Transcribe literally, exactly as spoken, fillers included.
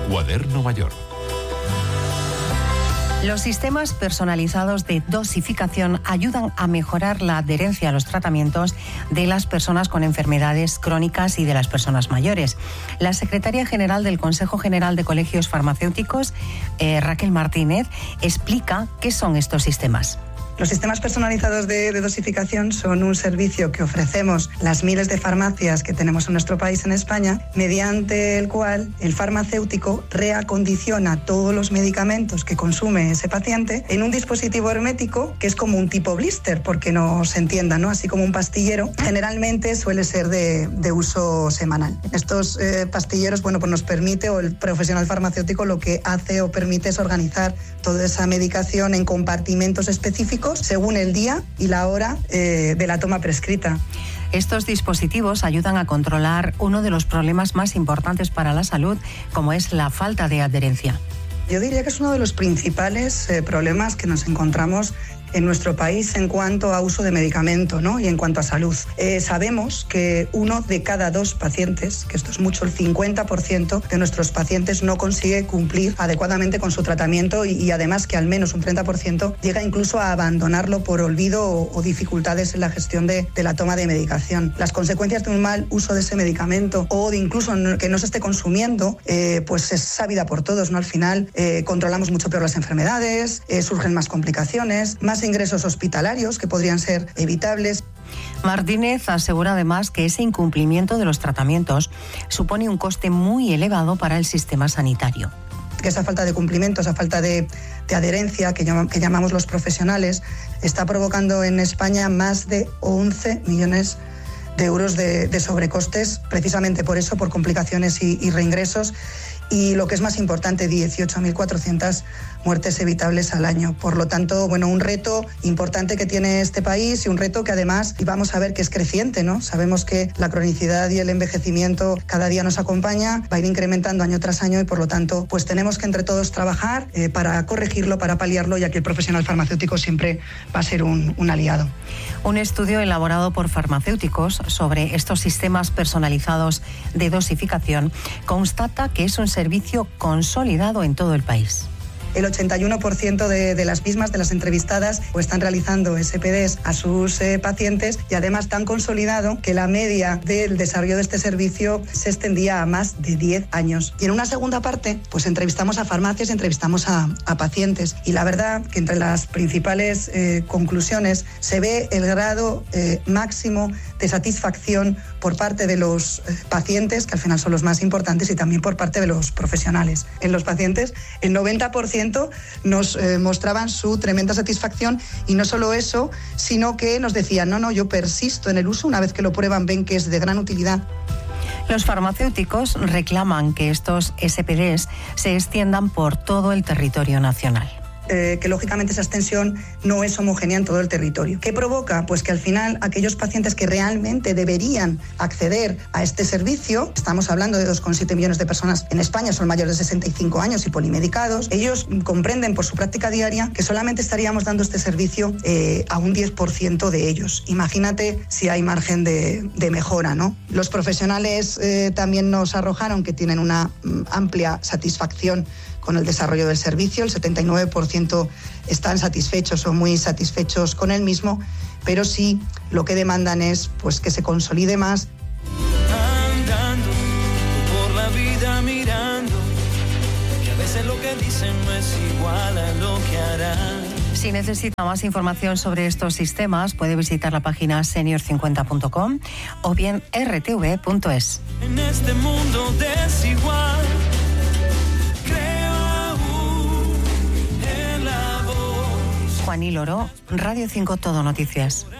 Cuaderno Mayor. Los sistemas personalizados de dosificación ayudan a mejorar la adherencia a los tratamientos de las personas con enfermedades crónicas y de las personas mayores. La secretaria general del Consejo General de Colegios Farmacéuticos, eh, Raquel Martínez, explica qué son estos sistemas. Los sistemas personalizados de, de dosificación son un servicio que ofrecemos las miles de farmacias que tenemos en nuestro país, en España, mediante el cual el farmacéutico reacondiciona todos los medicamentos que consume ese paciente en un dispositivo hermético que es como un tipo blister, porque no se entienda, ¿no? Así como un pastillero. Generalmente suele ser de, de uso semanal. Estos eh, pastilleros, bueno, pues nos permite, o el profesional farmacéutico lo que hace o permite es organizar toda esa medicación en compartimentos específicos según el día y la hora eh, de la toma prescrita. Estos dispositivos ayudan a controlar uno de los problemas más importantes para la salud, como es la falta de adherencia. Yo diría que es uno de los principales eh, problemas que nos encontramos en nuestro país en cuanto a uso de medicamento, ¿no? Y en cuanto a salud. Eh, sabemos que uno de cada dos pacientes, que esto es mucho, el cincuenta por ciento de nuestros pacientes no consigue cumplir adecuadamente con su tratamiento y, y además que al menos un treinta por ciento llega incluso a abandonarlo por olvido o, o dificultades en la gestión de, de la toma de medicación. Las consecuencias de un mal uso de ese medicamento o de incluso que no se esté consumiendo, eh, pues es sabida por todos, ¿no? Al final eh, controlamos mucho peor las enfermedades, eh, surgen más complicaciones, más ingresos hospitalarios que podrían ser evitables. Martínez asegura además que ese incumplimiento de los tratamientos supone un coste muy elevado para el sistema sanitario. Que esa falta de cumplimiento, esa falta de, de adherencia que, llam, que llamamos los profesionales, está provocando en España más de once millones de euros de, de sobrecostes, precisamente por eso, por complicaciones y, y reingresos. Y lo que es más importante, dieciocho mil cuatrocientas muertes evitables al año. Por lo tanto, bueno, un reto importante que tiene este país y un reto que además, y vamos a ver que es creciente, ¿no? Sabemos que la cronicidad y el envejecimiento cada día nos acompaña, va a ir incrementando año tras año y por lo tanto, pues tenemos que entre todos trabajar eh, para corregirlo, para paliarlo, ya que el profesional farmacéutico siempre va a ser un, un aliado. Un estudio elaborado por farmacéuticos sobre estos sistemas personalizados de dosificación constata que es un servicio consolidado en todo el país. El ochenta y uno por ciento de, de las mismas, de las entrevistadas, pues están realizando S P Ds a sus eh, pacientes y además tan consolidado que la media del desarrollo de este servicio se extendía a más de diez años. Y en una segunda parte, pues entrevistamos a farmacias y entrevistamos a, a pacientes. Y la verdad que entre las principales eh, conclusiones se ve el grado eh, máximo de satisfacción por parte de los eh, pacientes, que al final son los más importantes, y también por parte de los profesionales. En los pacientes, el noventa por ciento nos eh, mostraban su tremenda satisfacción y no solo eso, sino que nos decían, no, no, yo persisto en el uso, una vez que lo prueban ven que es de gran utilidad. Los farmacéuticos reclaman que estos S P Ds se extiendan por todo el territorio nacional. Eh, que lógicamente esa extensión no es homogénea en todo el territorio. ¿Qué provoca? Pues que al final aquellos pacientes que realmente deberían acceder a este servicio, estamos hablando de dos coma siete millones de personas en España, son mayores de sesenta y cinco años y polimedicados, ellos comprenden por su práctica diaria que solamente estaríamos dando este servicio eh, a un diez por ciento de ellos. Imagínate si hay margen de, de mejora, ¿no? Los profesionales eh, también nos arrojaron que tienen una mm, amplia satisfacción con el desarrollo del servicio, el setenta y nueve por ciento están satisfechos o muy satisfechos con el mismo, pero sí lo que demandan es pues que se consolide más. Andando por la vida mirando, que a veces lo que dicen no es igual a lo que harán. Si necesita más información sobre estos sistemas, puede visitar la página senior cincuenta punto com o bien r t v punto es. En este mundo desigual, Juan y Loro, Radio cinco Todo Noticias.